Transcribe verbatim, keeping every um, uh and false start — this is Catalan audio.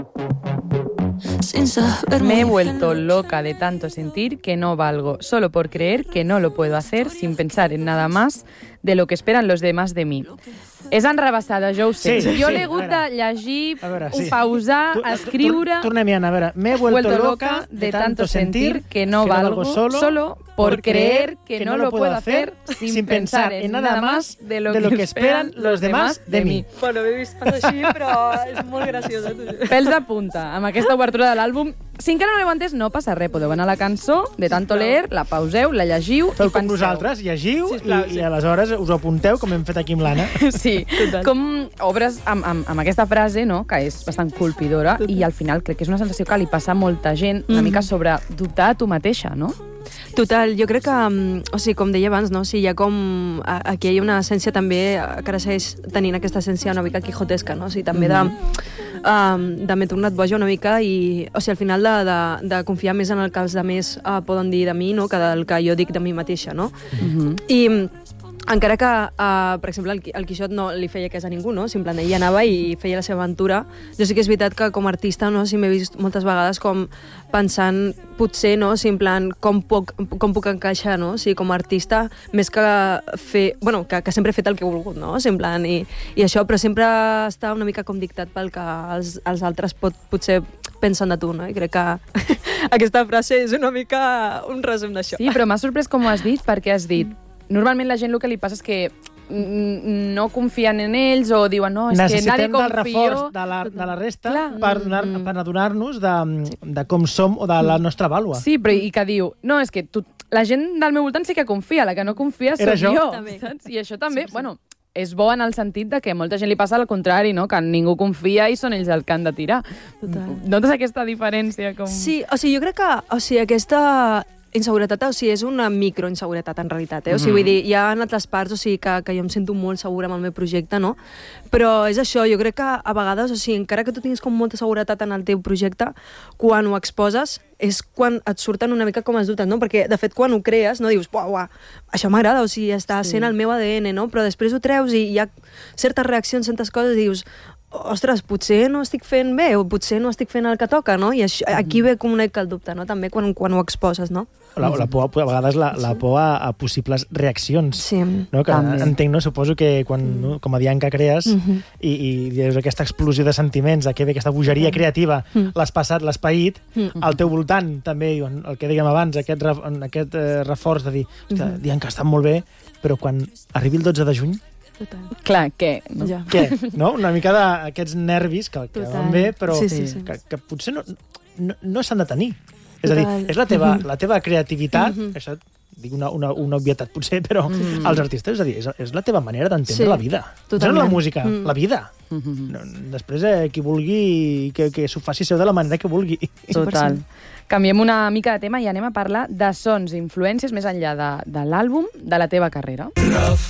Sin saber Me he muy vuelto bien. loca de tanto sentir que no valgo, solo por creer que no lo puedo hacer sin pensar en nada más de lo que esperan los demás de mí. És enrebaçada, jo ho sé. Sí, jo sí, l'he a hagut veure. de llegir, A veure, sí. pausar, Tu- escriure... tu- Tornem-hi, Anna, a veure. Me he vuelto loca de tanto sentir que no valgo solo, solo por creer que no lo puedo hacer sin pensar en nada más de lo que esperan los demás de mi. Bueno, m'he vist pas així, però és molt graciosa. Pèls de punta, amb aquesta obertura de l'àlbum. Si encara no l'heu entès, no passa res. Podeu anar a la cançó de Tanto Leer, la pauseu, la llegiu Feu i com penseu. nosaltres, llegiu Sisplau, i, sí. i aleshores us ho apunteu, com hem fet aquí amb l'Anna. Sí, Total. com obres amb, amb, amb aquesta frase, no?, que és bastant colpidora, i al final crec que és una sensació que li passa a molta gent, una Mhm. mica sobre dubtar a tu mateixa, no? Total, jo crec que, um, o sigui, com deia abans, no? O sigui, hi ha com... a- Aquí hi ha una essència també, eh, que ara segueix tenint aquesta essència una mica quijotesca, no? O sigui, també de... Um, de m'he tornat boja una mica i, o sigui, al final de, de, de confiar més en el que els altres uh, poden dir de mi, no?, que del que jo dic de mi mateixa, no? Mhm. I mm, encara que, uh, per exemple, el, Qui- el Quixot no li feia cas a ningú, no? Simplement ell anava i feia la seva aventura. Jo sí que és veritat que com a artista, no, sí m'he vist moltes vegades com pensant, potser, no, si en plan, com puc, com puc encaixar, no? O sigui, com a artista, més que fer... Bueno, que, que sempre he fet el que he volgut, no? O sigui, en plan, i, i això, però sempre està una mica com dictat pel que els, els altres pot, potser pensen de tu, no? I crec que aquesta frase és una mica un resum d'això. Sí, però m'ha sorprès com ho has dit, perquè has dit normalment la gent el que li passa és que mm, no confien en ells o diuen no, és que nadie Necessitem del confio. reforç de la, de la resta Clar. per, donar, per adonar-nos de, de com som o de la nostra vàlua. Sí, però i que diu, no, és que tu, la gent del meu voltant sí que confia, la que no confia Era soc jo. jo, També. saps? I això també, sí, sí. bueno, és bo en el sentit de que molta gent li passa al contrari, no? Que ningú confia i són ells el que han de tirar. Total. Notes aquesta diferència? Com... Sí, o sigui, jo crec que o sigui, aquesta inseguretat, o sigui, és una microinseguretat en realitat, eh? O sigui, vull dir, hi ha en altres parts, o sigui, que, que jo em sento molt segura amb el meu projecte, no? Però és això, jo crec que a vegades, o sigui, encara que tu tinguis com molta seguretat en el teu projecte, quan ho exposes és quan et surten una mica com els dubtes, no? Perquè, de fet, quan ho crees, no dius, uah, uah, això m'agrada, o sigui, està sent el meu A D N, no? Però després ho treus i hi ha certes reaccions, certes coses, i dius, ostres, potser no estic fent bé, o potser no estic fent el que toca, no? I això, aquí ve com una mica el dubte, no? També quan, quan ho exposes, no? La, la por, a vegades la, la por a, a possibles reaccions. Sí. No? Que També. entenc, no? Suposo que quan, no? com a diant que crees Mhm. i, i dius aquesta explosió de sentiments, que bé, aquesta bogeria creativa, Mm. l'has passat, l'has paït, Mm. al teu voltant també, diuen, el que dèiem abans, aquest, ref, aquest eh, reforç de dir, mm. diuen que estan molt bé, però quan arribi el dotze de juny, Total. Clar, què? No? Ja. què? No? Una mica d'aquests nervis que, que Total. van bé, però Sí, sí, sí. Que, que potser no, no, no s'han de tenir. És a dir, Total. és la teva, la teva creativitat, Mhm. això dic una, una, una obvietat potser, però Mhm. els artistes, és a dir, és, és la teva manera d'entendre Sí, la vida. No totalment. la música, Mm. la vida. Mhm. No, després, eh, qui vulgui, que, que s'ho faci seu de la manera que vulgui. Total. Canviem una mica de tema i anem a parlar de sons i influències més enllà de, de l'àlbum de la teva carrera.